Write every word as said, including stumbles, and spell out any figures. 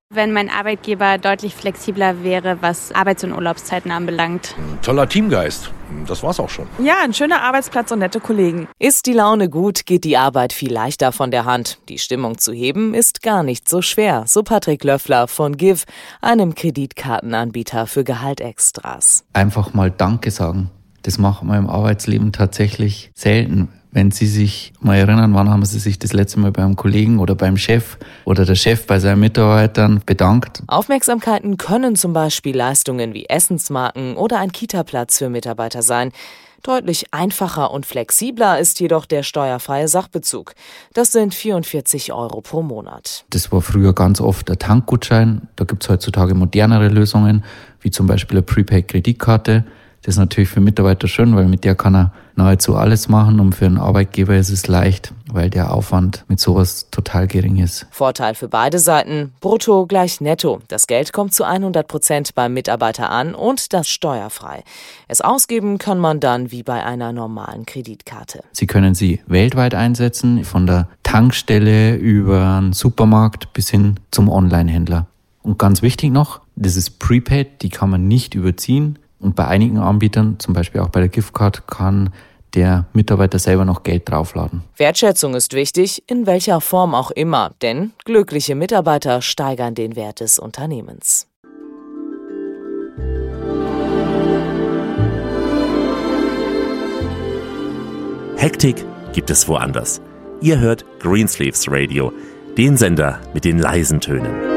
Wenn mein Arbeitgeber deutlich flexibler wäre, was Arbeits- und Urlaubszeiten anbelangt. Ein toller Teamgeist, das war's auch schon. Ja, ein schöner Arbeitsplatz und nette Kollegen. Ist die Laune gut, geht die Arbeit viel leichter von der Hand. Die Stimmung zu heben ist gar nicht so schwer, so Patrick Löffler von Give, einem Kreditkartenanbieter für Gehaltextras. Einfach mal Danke sagen. Das macht man im Arbeitsleben tatsächlich selten. Wenn Sie sich mal erinnern, wann haben Sie sich das letzte Mal beim Kollegen oder beim Chef oder der Chef bei seinen Mitarbeitern bedankt? Aufmerksamkeiten können zum Beispiel Leistungen wie Essensmarken oder ein Kita-Platz für Mitarbeiter sein. Deutlich einfacher und flexibler ist jedoch der steuerfreie Sachbezug. Das sind vierundvierzig Euro pro Monat. Das war früher ganz oft der Tankgutschein. Da gibt es heutzutage modernere Lösungen, wie zum Beispiel eine Prepaid-Kreditkarte. Das ist natürlich für Mitarbeiter schön, weil mit der kann er nahezu alles machen und für einen Arbeitgeber ist es leicht, weil der Aufwand mit sowas total gering ist. Vorteil für beide Seiten, brutto gleich netto. Das Geld kommt zu hundert Prozent beim Mitarbeiter an und das steuerfrei. Es ausgeben kann man dann wie bei einer normalen Kreditkarte. Sie können sie weltweit einsetzen, von der Tankstelle über den Supermarkt bis hin zum Onlinehändler. Und ganz wichtig noch, das ist Prepaid, die kann man nicht überziehen. Und bei einigen Anbietern, zum Beispiel auch bei der Giftcard, kann der Mitarbeiter selber noch Geld draufladen. Wertschätzung ist wichtig, in welcher Form auch immer, denn glückliche Mitarbeiter steigern den Wert des Unternehmens. Hektik gibt es woanders. Ihr hört Greensleeves Radio, den Sender mit den leisen Tönen.